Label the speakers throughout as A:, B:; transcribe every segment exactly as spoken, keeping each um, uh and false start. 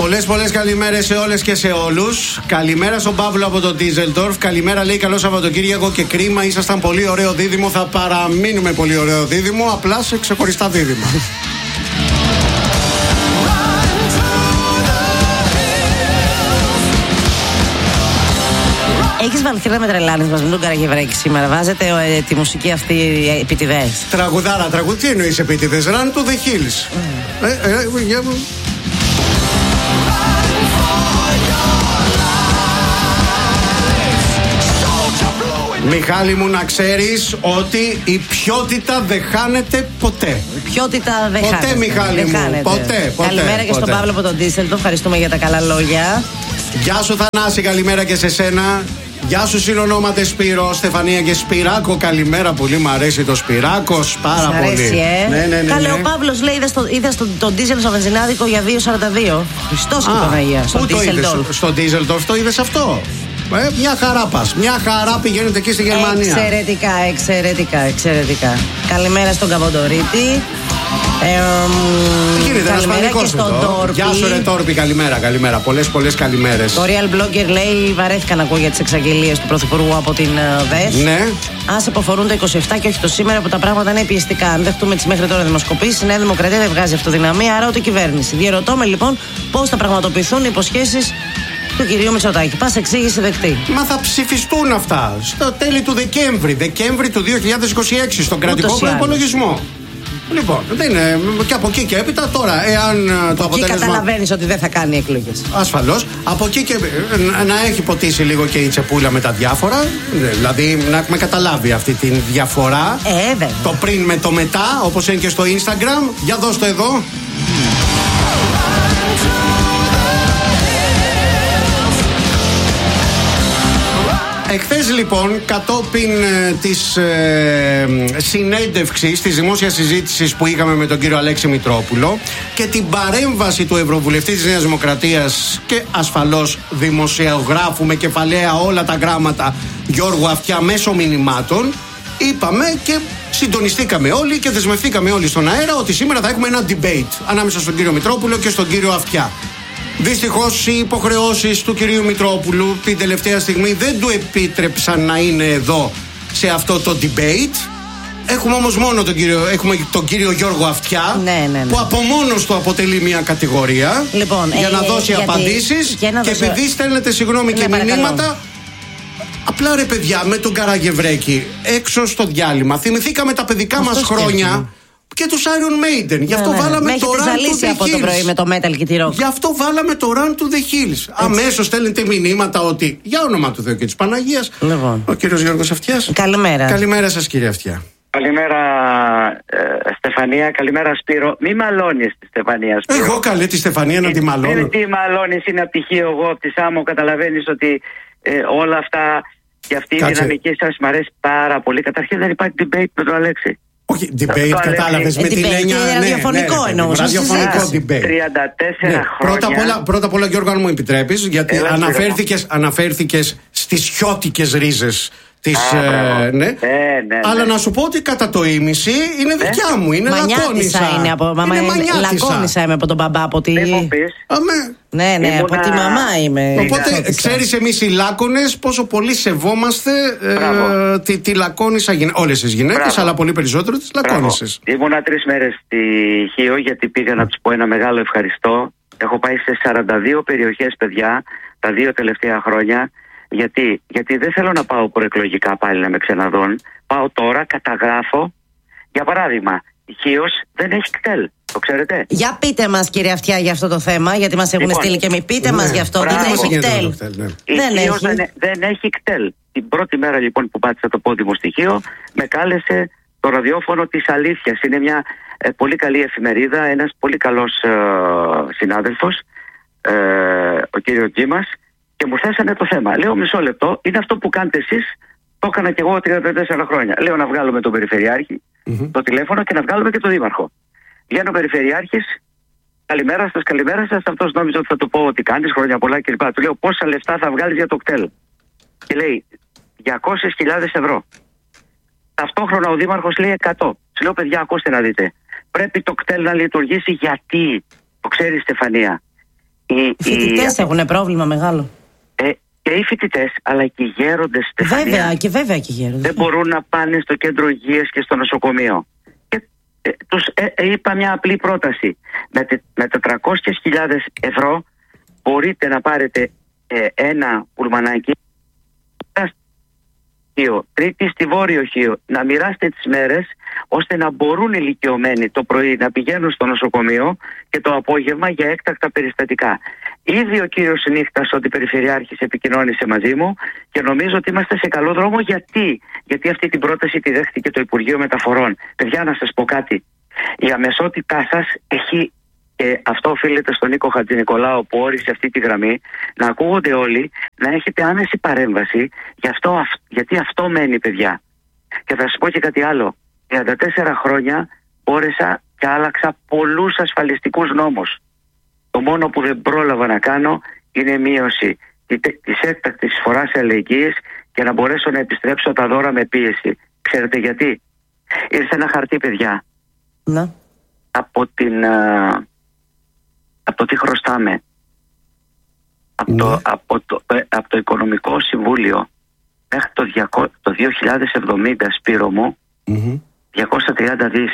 A: Πολλές πολλές καλημέρες σε όλες και σε όλους. Καλημέρα στον Παύλο από το Ντίζελντορφ. Καλημέρα, λέει, καλό Σαββατοκύριακο και κρίμα. Ήσασταν πολύ ωραίο δίδυμο. Θα παραμείνουμε πολύ ωραίο δίδυμο. Απλά σε ξεχωριστά δίδυμα.
B: Έχεις βαλθεί να με τρελάνεις μας με τον Καραγευρέκη σήμερα. Βάζετε ε, τη μουσική αυτή επιτηδές.
A: Τραγουδάρα, τραγουδί. Τι εννοείς επιτηδές? Run to the hills. Mm. Ε, ε, ε, ε, Μιχάλη μου, να ξέρεις ότι η ποιότητα δεν χάνεται ποτέ.
B: Η ποιότητα δεν
A: ποτέ,
B: χάνεται.
A: Μιχάλη
B: δεν
A: μου,
B: χάνεται.
A: ποτέ, ποτέ.
B: Καλημέρα και
A: ποτέ.
B: στον Παύλο από τον Ντίζελντορφ. Ευχαριστούμε για τα καλά λόγια.
A: Γεια σου Θανάση, καλημέρα και σε σένα. Γεια σου συνονόματε Σπύρο, Στεφανία και Σπυράκο. Καλημέρα, πολύ μου αρέσει το Σπυράκος. Πάρα
B: Σ' αρέσει,
A: πολύ.
B: Ε?
A: Ναι, ναι, ναι,
B: Καλέ,
A: ναι.
B: ο Παύλος λέει: Είδα, στο, είδα στο, τον Ντίζελ στο βενζινάδικο για δύο σαράντα δύο. Χριστός και Παναγία.
A: Πού το είδες? Στον Ντίζελντορφ το είδες αυτό? Ε, μια χαρά πας. Μια χαρά πηγαίνετε εκεί στη Γερμανία.
B: Εξαιρετικά, εξαιρετικά, εξαιρετικά. Καλημέρα στον Καβοντορίτη. Ε,
A: Γίνεται ένας πανικός εδώ. Γεια σου ρε Τόρπη, καλημέρα, καλημέρα. Πολλές πολλές καλημέρες.
B: Το Real Blogger λέει: βαρέθηκα να ακούω για τις εξαγγελίες του Πρωθυπουργού από την ΔΕΣ.
A: Ναι.
B: Ας υποφορούν το είκοσι επτά και όχι το σήμερα που τα πράγματα είναι πιεστικά. Αν δεχτούμε τις μέχρι τώρα δημοσκοπήσεις, η Νέα Δημοκρατία δεν βγάζει αυτοδυναμία, άρα ούτε κυβέρνηση. Διερωτώ με λοιπόν πώς θα πραγματοποιηθούν οι υποσχέσεις του κυρίου Μητσοτάκη. Πας εξήγηση δεκτή.
A: Μα θα ψηφιστούν αυτά στο τέλη του Δεκέμβρη, Δεκέμβρη του δύο χιλιάδες είκοσι έξι, στον κρατικό προϋπολογισμό. Λοιπόν, δεν είναι. Και από εκεί και έπειτα τώρα, εάν το αποτέλεσμα.
B: Και καταλαβαίνεις ότι δεν θα κάνει εκλογές.
A: Ασφαλώς. Από εκεί και να έχει ποτίσει λίγο και η τσεπούλα με τα διάφορα. Δηλαδή να έχουμε καταλάβει αυτή τη διαφορά.
B: Ε, βέβαια.
A: Το πριν με το μετά, όπως είναι και στο Instagram. Για δώστε εδώ. Εχθές λοιπόν, κατόπιν ε, της ε, συνέντευξης, της δημόσιας συζήτησης που είχαμε με τον κύριο Αλέξη Μητρόπουλο και την παρέμβαση του Ευρωβουλευτή της Νέας Δημοκρατίας και ασφαλώς δημοσιογράφου με κεφαλαία όλα τα γράμματα Γιώργου Αυτιά μέσω μηνυμάτων, είπαμε και συντονιστήκαμε όλοι και δεσμευτήκαμε όλοι στον αέρα ότι σήμερα θα έχουμε ένα debate ανάμεσα στον κύριο Μητρόπουλο και στον κύριο Αυτιά. Δυστυχώς οι υποχρεώσεις του κυρίου Μητρόπουλου την τελευταία στιγμή δεν του επίτρεψαν να είναι εδώ σε αυτό το debate. Έχουμε όμως μόνο τον κύριο, έχουμε τον κύριο Γιώργο Αυτιά,
B: ναι, ναι, ναι.
A: που από μόνος του αποτελεί μια κατηγορία
B: λοιπόν,
A: για
B: ε,
A: να δώσει
B: γιατί,
A: απαντήσεις και,
B: δώσω...
A: επειδή στέλνετε συγγνώμη
B: ναι,
A: και
B: παρακαλώ.
A: μηνύματα. Απλά ρε παιδιά, με τον Καραγευρέκη έξω στο διάλειμμα θυμηθήκαμε τα παιδικά
B: αυτό
A: μας χρόνια.
B: σκέφτομαι.
A: Και τους Iron Maiden. Γι' αυτό
B: ναι,
A: βάλαμε
B: ναι.
A: το Run to the Hills.
B: Από το πρωί με το metal και τη rock.
A: Γι' αυτό βάλαμε το Run to the Hills. Αμέσως στέλνετε μηνύματα ότι για όνομα του Θεού και της Παναγίας.
B: Λοιπόν.
A: Ο κύριος Γιώργος Αυτιάς.
B: Καλημέρα.
A: Καλημέρα σας κύριε Αυτιά.
C: Καλημέρα ε, Στεφανία, καλημέρα Σπύρο. Μη μαλώνεις τη Στεφανία, Σπύρο.
A: Εγώ καλέ τη Στεφανία να τη μαλώνω.
C: Δεν τη μαλώνεις, είναι απτυχίο εγώ από τη Σάμο. Καταλαβαίνεις ότι ε, όλα αυτά και αυτή η δυναμική σας μ' αρέσει πάρα πολύ. Καταρχήν δεν υπάρχει debate με τον Αλέξη.
A: Όχι, debate, κατάλαβες με την έννοια.
B: Ραδιοφωνικό εννοούσα.
A: Ραδιοφωνικό debate.
C: τριάντα τέσσερα
A: ναι,
C: χρόνια.
A: Πρώτα απ' όλα, πρώτα απ' όλα, Γιώργο, αν μου επιτρέπεις, γιατί
C: Έλα,
A: αναφέρθηκες, αναφέρθηκες στις χιώτικες ρίζες. Της,
C: Α,
A: ε, ναι.
C: Ε, ναι,
A: Αλλά
C: ναι.
A: να σου πω ότι κατά το ίμιση είναι δικιά μου. Είναι λακώνησα.
B: Είναι από, μαμά,
A: είναι
B: λακώνησα είμαι από τον μπαμπά. Από τη...
C: Δεν μου πεις.
A: Αμέ.
B: Ναι, ναι,
C: Ήμουνα...
B: από τη μαμά είμαι.
A: Οπότε ξέρεις εμείς οι λάκωνες πόσο πολύ σεβόμαστε ε, τη, τη λακώνησα γυναίκα. Όλες τις γυναίκες,
C: Μπράβο.
A: αλλά πολύ περισσότερο τις λακώνισσες.
C: Ήμουνα τρεις μέρες στη Χίο γιατί πήγα να τους πω ένα μεγάλο ευχαριστώ. Έχω πάει σε σαράντα δύο περιοχές, παιδιά, τα δύο τελευταία χρόνια. Γιατί, γιατί δεν θέλω να πάω προεκλογικά πάλι να με ξαναδούν. Πάω τώρα, καταγράφω. Για παράδειγμα, η Χίος δεν έχει κτέλ. Το ξέρετε.
B: Για πείτε μας, κύριε Αυτιά, για αυτό το θέμα, γιατί μας έχουν
C: λοιπόν,
B: στείλει και μη. Πείτε
A: ναι,
B: μας γι' αυτό.
C: μπράβο.
B: Δεν έχει
A: κτέλ.
B: κτέλ.
A: Ναι.
C: Η
B: Δεν
C: Χίος
B: έχει.
C: δεν, δεν έχει κτέλ. Την πρώτη μέρα λοιπόν που πάτησα το πόδι μου στη Χίο, με κάλεσε το ραδιόφωνο της Αλήθειας. Είναι μια ε, πολύ καλή εφημερίδα, ένας πολύ καλός ε, συνάδελφος, ε, ο κύριο Τζίμας. Και μου θέσανε το θέμα. Λέω μισό λεπτό, είναι αυτό που κάνετε εσείς, το έκανα και εγώ τριάντα τέσσερα χρόνια. Λέω να βγάλουμε τον Περιφερειάρχη, mm-hmm. το τηλέφωνο και να βγάλουμε και τον Δήμαρχο. Βγαίνει ο Περιφερειάρχης, καλημέρα σας, καλημέρα σας. Αυτός νόμιζε ότι θα του πω ότι κάνεις χρόνια πολλά κλπ. Του λέω πόσα λεφτά θα βγάλεις για το κτέλ. Και λέει διακόσιες χιλιάδες ευρώ. Ταυτόχρονα ο Δήμαρχος λέει εκατό. Του λέω παιδιά, ακούστε να δείτε. Πρέπει το κτέλ να λειτουργήσει γιατί, το ξέρει Στεφανία. Οι,
B: οι φοιτητές οι... έχουν πρόβλημα μεγάλο.
C: Ε, και οι φοιτητές, αλλά και οι γέροντες, Στεφανία,
B: βέβαια, και βέβαια και οι γέροντες.
C: δεν μπορούν να πάνε στο κέντρο υγείας και στο νοσοκομείο. Και ε, τους ε, ε, είπα μια απλή πρόταση. Με, με τετρακόσιες χιλιάδες ευρώ μπορείτε να πάρετε ε, ένα πουλμανάκι, τρίτη στη Βόρειο Χίο, να μοιράσετε τις μέρες ώστε να μπορούν οι ηλικιωμένοι το πρωί να πηγαίνουν στο νοσοκομείο και το απόγευμα για έκτακτα περιστατικά. Ήδη ο κύριος Νύχτας, ότι περιφερειάρχης, επικοινώνησε μαζί μου και νομίζω ότι είμαστε σε καλό δρόμο. Γιατί, Γιατί αυτή την πρόταση τη δέχτηκε το Υπουργείο Μεταφορών. Παιδιά, να σας πω κάτι. Η αμεσότητά σας έχει, και αυτό οφείλεται στον Νίκο Χατζηνικολάου που όρισε αυτή τη γραμμή, να ακούγονται όλοι, να έχετε άμεση παρέμβαση, γι αυτό, γιατί αυτό μένει, παιδιά. Και θα σας πω και κάτι άλλο. τριάντα τέσσερα χρόνια μπόρεσα και άλλαξα πολλούς ασφαλιστικούς νόμους. Το μόνο που δεν πρόλαβα να κάνω είναι μείωση της έκτακτης φοράς αλληλεγγύης και να μπορέσω να επιστρέψω τα δώρα με πίεση. Ξέρετε γιατί? Ήρθε ένα χαρτί, παιδιά.
B: Να. Από
C: την... Uh, από το τι χρωστάμε. Από, ναι. το, από, το, από το Οικονομικό Συμβούλιο μέχρι το, διακόσια, το δύο χιλιάδες εβδομήντα, Σπύρο μου, mm-hmm. διακόσια τριάντα δις.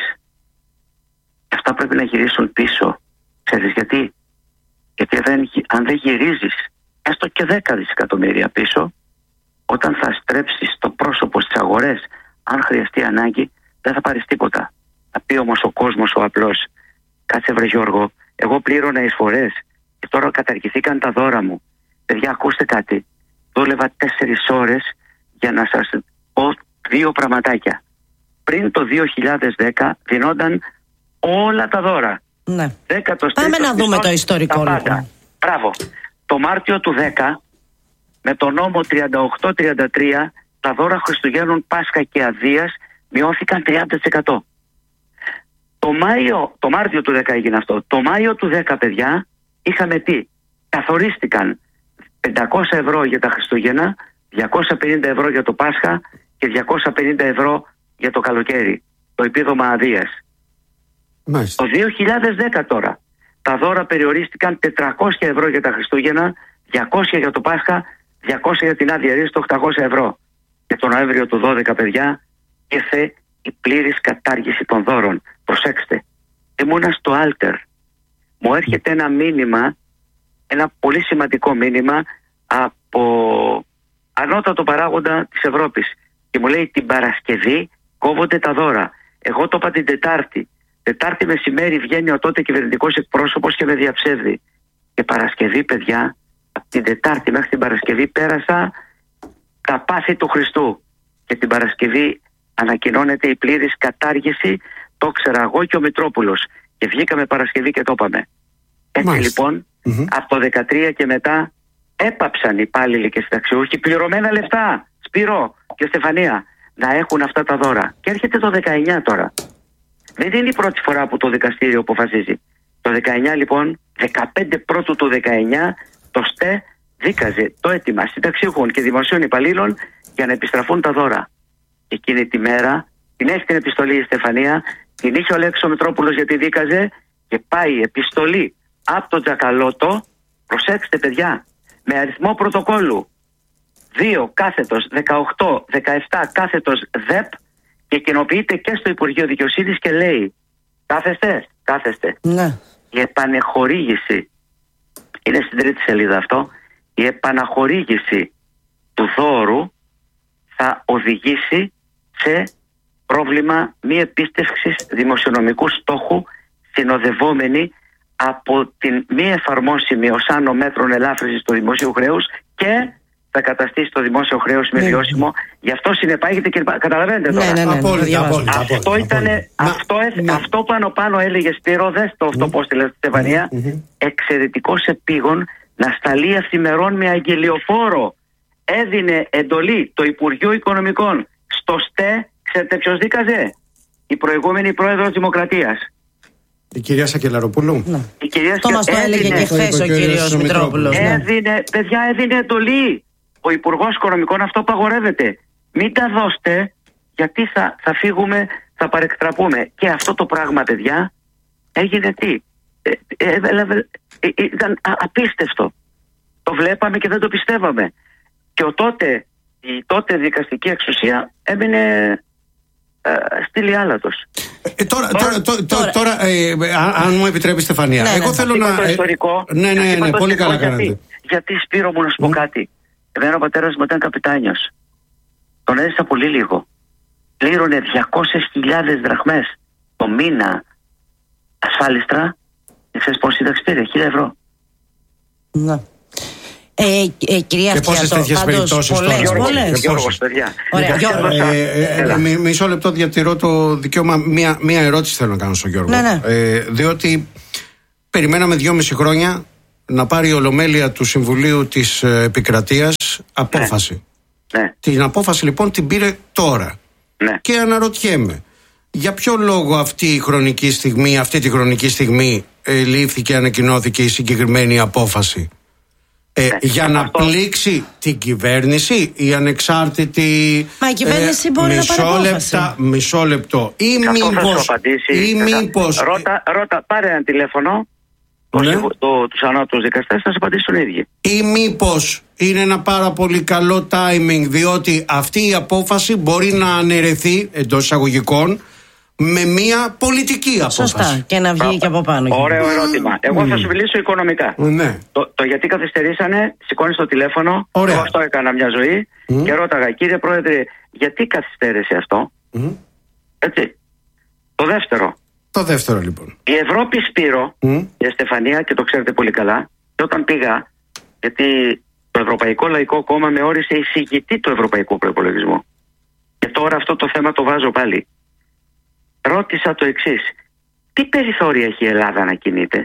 C: Αυτά πρέπει να γυρίσουν πίσω. Ξέρεις γιατί? Γιατί δεν, αν δεν γυρίζεις έστω και δέκα δισεκατομμύρια πίσω, όταν θα στρέψεις το πρόσωπο στις αγορές, αν χρειαστεί ανάγκη, δεν θα πάρεις τίποτα. Θα πει όμως ο κόσμος ο απλός, κάτσε βρε Γιώργο, εγώ πλήρωνα εισφορές και τώρα καταργηθήκαν τα δώρα μου. Παιδιά, ακούστε κάτι. Δούλευα τέσσερις ώρες για να σας πω δύο πραγματάκια. Πριν το δύο χιλιάδες δέκα δινόταν όλα τα δώρα.
B: Ναι. Πάμε να δούμε το ιστορικό λοιπόν.
C: Μπράβο. Το Μάρτιο του δέκα, με το νόμο τριάντα οκτώ τριάντα τρία, τα δώρα Χριστουγέννων, Πάσχα και Αδείας μειώθηκαν τριάντα τοις εκατό. Το, Μάιο, το Μάρτιο του δέκα έγινε αυτό. Το Μάιο του δέκα, παιδιά, είχαμε τι? Καθορίστηκαν πεντακόσια ευρώ για τα Χριστούγεννα, διακόσια πενήντα ευρώ για το Πάσχα και διακόσια πενήντα ευρώ για το καλοκαίρι. Το επίδομα αδείας. Το δύο χιλιάδες δέκα τώρα, τα δώρα περιορίστηκαν τετρακόσια ευρώ για τα Χριστούγεννα, διακόσια για το Πάσχα, διακόσια για την άδεια ρίστο, οκτακόσια ευρώ. Και το Νοέμβριο του δώδεκα, παιδιά, ήρθε η πλήρης κατάργηση των δώρων. Προσέξτε, ήμουνα στο Άλτερ. Μου έρχεται ένα μήνυμα, ένα πολύ σημαντικό μήνυμα από ανώτατο παράγοντα της Ευρώπης. Και μου λέει, την Παρασκευή κόβονται τα δώρα. Εγώ το είπα την Τετάρτη. Τετάρτη μεσημέρι βγαίνει ο τότε κυβερνητικός εκπρόσωπος και με διαψεύδει. Και Παρασκευή, παιδιά, από την Τετάρτη μέχρι την Παρασκευή πέρασα τα πάθη του Χριστού. Και την Παρασκευή ανακοινώνεται η πλήρης κατάργηση. Το ξέρα εγώ και ο Μητρόπουλος. Και βγήκαμε Παρασκευή και το είπαμε. Έτσι Μάλιστα. λοιπόν, mm-hmm. από το δεκατρία και μετά έπαψαν οι υπάλληλοι και συνταξιούχοι πληρωμένα λεφτά, Σπύρο και Στεφανία, να έχουν αυτά τα δώρα. Και έρχεται το δεκαεννιά τώρα. Δεν είναι η πρώτη φορά που το δικαστήριο αποφασίζει. Το δεκαεννιά λοιπόν, δεκαπέντε πρώτου του δεκαεννιά, το ΣΤΕ δίκαζε το αίτημα συνταξιούχων και δημοσίων υπαλλήλων για να επιστραφούν τα δώρα. Εκείνη τη μέρα την έχει την επιστολή η Στεφανία, την είχε ο Λέξος ο Μητρόπουλος γιατί δίκαζε και πάει επιστολή από τον Τζακαλώτο, προσέξτε παιδιά, με αριθμό πρωτοκόλλου δύο κάθετος δεκαοκτώ δεκαεπτά κάθετος ΔΕΠ και κοινοποιείται και στο Υπουργείο Δικαιοσύνης και λέει, κάθεστε, κάθεστε.
B: Ναι.
C: Η επανεχορήγηση, είναι στην τρίτη σελίδα αυτό, η επαναχορήγηση του δώρου θα οδηγήσει σε πρόβλημα μη επίστευξης δημοσιονομικού στόχου συνοδευόμενη από την μη εφαρμόσιμη ως άνω μέτρων ελάφρυνσης του δημοσίου χρέους και θα καταστήσει το δημόσιο χρέος με βιώσιμο. Ναι. Γι' αυτό συνεπάγεται και καταλαβαίνετε τώρα.
B: Ναι, ναι, ναι,
C: απόλυτα,
B: απόλυτα,
C: αυτό, απόλυτα, ήτανε, απόλυτα. Αυτό, ναι. αυτό πάνω πάνω έλεγε Σπύρο, δες το αυτό mm. πώς τη λες Στεφανία, mm-hmm. εξαιρετικός επίγον να σταλεί αυθημερών με αγγελιοφόρο. Έδινε εντολή το Υπουργείο Οικονομικών στο ΣΤΕ, ξέρετε ποιος δίκαζε? Η προηγούμενη πρόεδρος Δημοκρατίας.
A: Η κυρία Σακελαροπούλου.
B: Ναι. Η κυρία Αυτό μας το έλεγε και χθες ο κύριος Μητρόπουλος.
C: Έδινε, παιδιά, έδινε εντολή. Ο Υπουργός Οικονομικών, αυτό απαγορεύεται. Μην τα δώστε, γιατί θα, θα φύγουμε, θα παρεκτραπούμε. Και αυτό το πράγμα, παιδιά, έγινε τι? ε, ε, ε, ήταν απίστευτο. Το βλέπαμε και δεν το πιστεύαμε. Και ο τότε, η τότε δικαστική εξουσία έμεινε ε, στη λιάλατος.
A: Ε, τώρα, τώρα, τώρα, τώρα, τώρα ε, αν μου επιτρέπει, Στεφανία,
B: ναι,
A: εγώ
B: ναι,
A: θέλω να.
C: Το ιστορικό,
A: ε, ναι, ναι, ναι, ναι, πολύ καλά κάνατε.
C: Γιατί, γιατί Σπύρο μου, να σου πω mm. κάτι. Εμένα ο πατέρας μου ήταν καπιτάνιος. Τον έζησα πολύ λίγο. Πλήρωνε διακόσιες χιλιάδες δραχμές το μήνα ασφάλιστρα. Ξέρεις πόση σύνταξη πήρε? Χίλια ευρώ.
B: Ναι. Ε, ε, κυρία
A: και πόσες τέτοιες περιπτώσεις τώρα?
C: Γιώργος, παιδιά.
B: Ωραία,
A: ε, ε, μισό λεπτό, διατηρώ το δικαίωμα. Μία, μία ερώτηση θέλω να κάνω στον Γιώργο.
B: Ναι, ναι.
A: Ε, διότι περιμέναμε δυόμιση χρόνια να πάρει η Ολομέλεια του Συμβουλίου της Επικρατείας απόφαση.
C: Ναι.
A: Την απόφαση λοιπόν την πήρε τώρα.
C: Ναι.
A: Και αναρωτιέμαι, για ποιο λόγο αυτή η χρονική στιγμή, αυτή τη χρονική στιγμή ε, λήφθηκε, ανακοινώθηκε η συγκεκριμένη απόφαση? Ε, ναι, για να αυτό... πλήξει την κυβέρνηση, η ανεξάρτητη.
B: Μα η κυβέρνηση ε, μπορεί
A: μισό
B: να πάρει
A: λεπτά, μισό λεπτό. Ή μήπως, ή μήπως...
C: Ρώτα, ρώτα, πάρε ένα τηλέφωνο, ναι, το, το, τους ανώτατους δικαστές, θα σε απαντήσουν οι ίδιοι.
A: Ή μήπως είναι ένα πάρα πολύ καλό timing, διότι αυτή η απόφαση μπορεί να αναιρεθεί εντός εισαγωγικών με μια πολιτική απόφαση.
B: Σωστά, και να βγει και από πάνω.
C: Ωραίο ερώτημα. Εγώ θα σου μιλήσω οικονομικά.
A: Ναι.
C: Το, το γιατί καθυστερήσανε, σηκώνεις το τηλέφωνο.
A: Ωραία.
C: Εγώ αυτό έκανα μια ζωή mm. και ρώταγα, κύριε Πρόεδρε, γιατί καθυστέρησε αυτό? Mm. Έτσι. Το δεύτερο.
A: Το δεύτερο λοιπόν.
C: Η Ευρώπη, Σπύρο, mm. η Στεφανία, και το ξέρετε πολύ καλά, και όταν πήγα, γιατί το Ευρωπαϊκό Λαϊκό Κόμμα με όρισε εισηγητή του Ευρωπαϊκού Προϋπολογισμού. Και τώρα αυτό το θέμα το βάζω πάλι. Ρώτησα το εξής. Τι περιθώρια έχει η Ελλάδα να κινείται?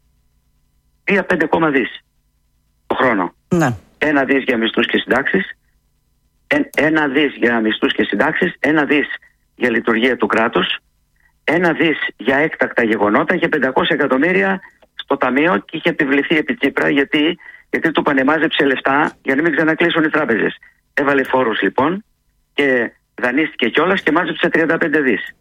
C: τρία πέντε δις το χρόνο.
B: Ναι.
C: Ένα δις για μισθούς και συντάξεις, ένα δις για μισθούς και συντάξεις, ένα δις για λειτουργία του κράτους, ένα δις για έκτακτα γεγονότα και πεντακόσια εκατομμύρια στο ταμείο, και είχε επιβληθεί επί Τσίπρα γιατί, γιατί του πανεμάζεψε λεφτά για να μην ξανακλείσουν οι τράπεζες. Έβαλε φόρους λοιπόν και δανείστηκε κιόλας και μάζεψε τριάντα πέντε δις.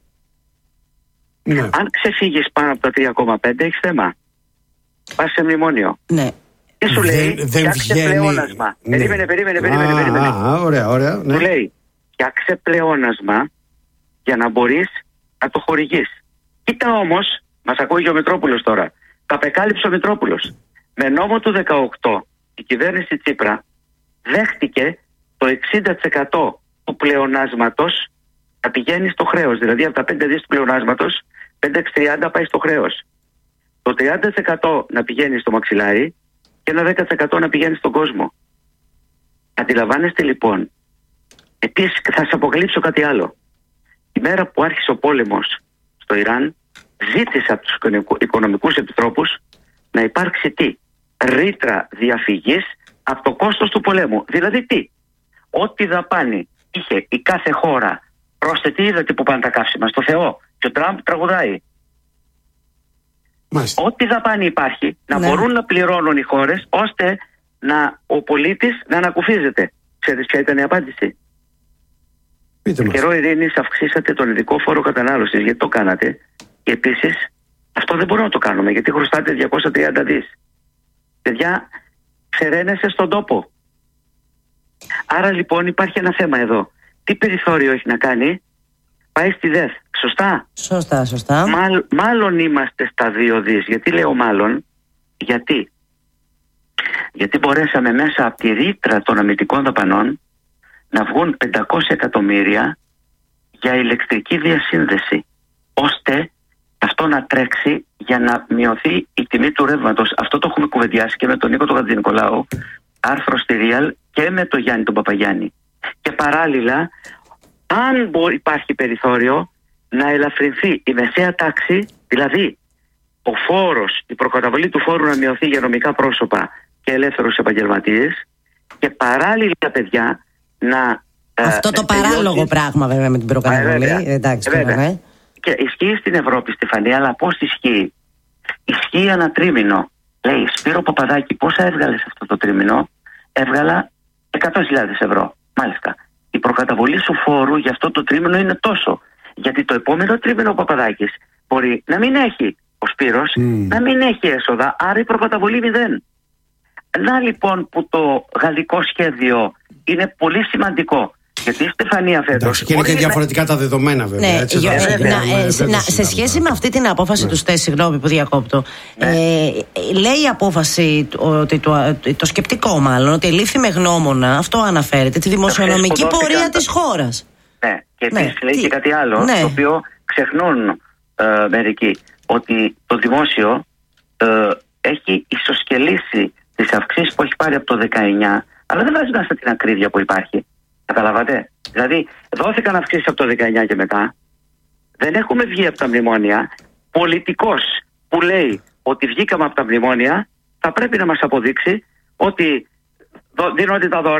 C: Ναι. Αν ξεφύγεις πάνω από τα τρία κόμμα πέντε έχεις θέμα. Πας σε μνημόνιο.
B: Ναι.
C: Τι σου λέει? Φτιάξε πλεόνασμα. Ναι. Περίμενε, περίμενε, περίμενε.
A: Α,
C: περίμενε.
A: Α, ωραία, ωραία. Ναι.
C: Του λέει, φτιάξε πλεόνασμα για να μπορείς να το χορηγείς. Κοίτα όμως, μας ακούει ο Μητρόπουλος τώρα. Τα απεκάλυψε ο Μητρόπουλος. Με νόμο του δεκαοκτώ η κυβέρνηση Τσίπρα δέχτηκε το εξήντα τοις εκατό του πλεονάσματος να πηγαίνει στο χρέος. Δηλαδή από τα πέντε δις του πλεονάσματος, πέντε εξ τριάντα πάει στο χρέος. Το τριάντα τοις εκατό να πηγαίνει στο μαξιλάρι και ένα δέκα τοις εκατό να πηγαίνει στον κόσμο. Αντιλαμβάνεστε λοιπόν. Επίσης θα σας αποκαλύψω κάτι άλλο. Η μέρα που άρχισε ο πόλεμος στο Ιράν, ζήτησε από τους οικονομικούς επιτρόπους να υπάρξει τι? Ρήτρα διαφυγής από το κόστος του πολέμου. Δηλαδή τι? Ό,τι δαπάνη είχε η κάθε χώρα, πρόσθετη, είδατε που πάνε τα καύσιμα, στο Θεό, και ο Τραμπ τραγουδάει. Μάλιστα. Ό,τι δαπάνη υπάρχει, να ναι. μπορούν να πληρώνουν οι χώρες, ώστε να, ο πολίτης να ανακουφίζεται. Ξέρετε ποια ήταν η απάντηση? Σε καιρό ειρήνης αυξήσατε τον ειδικό φόρο κατανάλωσης. Γιατί το κάνατε? Και επίσης, αυτό δεν μπορούμε να το κάνουμε, γιατί χρωστάτε διακόσια τριάντα δις. Παιδιά, ξεραίνεσαι στον τόπο. Άρα λοιπόν υπάρχει ένα θέμα εδώ. Τι περιθώριο έχει να κάνει? Πάει στη ΔΕΘ. Σωστά.
B: Σωστά, σωστά.
C: Μάλλον, μάλλον είμαστε στα δύο δις. Γιατί λέω μάλλον? Γιατί? Γιατί μπορέσαμε μέσα από τη ρήτρα των αμυντικών δαπανών να βγουν πεντακόσια εκατομμύρια για ηλεκτρική διασύνδεση, ώστε αυτό να τρέξει για να μειωθεί η τιμή του ρεύματος. Αυτό το έχουμε κουβεντιάσει και με τον Νίκο τον Χατζηνικολάου, άρθρο στη Real, και με τον Γιάννη τον Παπαγιάννη. Και παράλληλα, αν μπορεί, υπάρχει περιθώριο να ελαφρυνθεί η μεσαία τάξη, δηλαδή ο φόρος, η προκαταβολή του φόρου να μειωθεί για νομικά πρόσωπα και ελεύθερους επαγγελματίες, και παράλληλα, παιδιά, να...
B: Αυτό το ε, παράλογο τελειώσει... πράγμα βέβαια με την προκαταβολή. Ε, Εντάξει,
C: βέβαια. Βέβαια. Και ισχύει στην Ευρώπη, Στεφανία, αλλά πώς ισχύει? Ισχύει ένα τρίμηνο. Λέει, Σπύρο Παπαδάκη, πόσα έβγαλες αυτό το τρίμηνο? Έβγαλα εκατό χιλιάδες ευρώ. Μάλιστα. Η προκαταβολή σου φόρου για αυτό το τρίμηνο είναι τόσο. Γιατί το επόμενο τρίμηνο ο Παπαδάκης μπορεί να μην έχει ο Σπύρος,
A: Mm.
C: να μην έχει έσοδα, άρα η προκαταβολή μηδέν. Να λοιπόν που το γαλλικό σχέδιο είναι πολύ σημαντικό. Γιατί η Στεφανία φέτος.
A: Και είναι και διαφορετικά τα δεδομένα, βέβαια.
B: Ναι,
A: έτσι,
B: για,
A: θα
B: ε,
A: πούμε,
B: να,
A: ναι,
B: ε,
A: δεν
B: να,
A: το
B: σε σχέση με αυτή την απόφαση
A: ναι.
B: του ΣΤΕ, συγγνώμη που διακόπτω,
C: ναι.
B: ε, λέει η απόφαση ότι το, το σκεπτικό μάλλον ότι ελήφθη με γνώμονα, αυτό αναφέρεται, τη δημοσιονομική πορεία της χώρας.
C: Ναι, και επίσης
B: Ναι,
C: λέει
B: τι,
C: και κάτι άλλο,
B: ναι.
C: το οποίο ξεχνούν ε, μερικοί, ότι το δημόσιο ε, έχει ισοσκελίσει τις αυξήσεις που έχει πάρει από το δεκαεννιά, αλλά δεν βάζει μέσα την ακρίβεια που υπάρχει. Καταλαβαίνετε. Δηλαδή, δόθηκαν αυξήσεις από το δεκαεννιά και μετά. Δεν έχουμε βγει από τα μνημόνια. Πολιτικός που λέει ότι βγήκαμε από τα μνημόνια θα πρέπει να μας αποδείξει ότι δίνονται τα δώρα.